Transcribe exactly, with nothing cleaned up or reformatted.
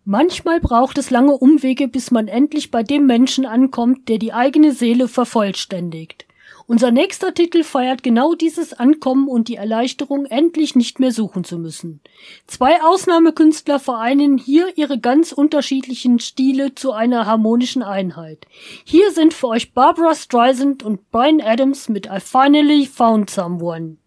Manchmal braucht es lange Umwege, bis man endlich bei dem Menschen ankommt, der die eigene Seele vervollständigt. Unser nächster Titel feiert genau dieses Ankommen und die Erleichterung, endlich nicht mehr suchen zu müssen. Zwei Ausnahmekünstler vereinen hier ihre ganz unterschiedlichen Stile zu einer harmonischen Einheit. Hier sind für euch Barbra Streisand und Bryan Adams mit I Finally Found Someone.